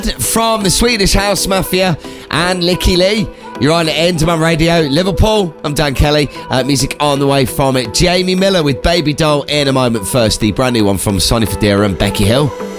from the Swedish House Mafia and Licky Lee. You're on Enderman Radio, Liverpool. I'm Dan Kelly. Music on the way from it. Jamie Miller with Baby Doll in a moment. First, the brand new one from Sonny Fodera and Becky Hill.